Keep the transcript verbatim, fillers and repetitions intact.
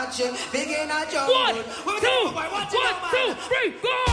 action. Begin a jungle. One, two, one, two, three, go!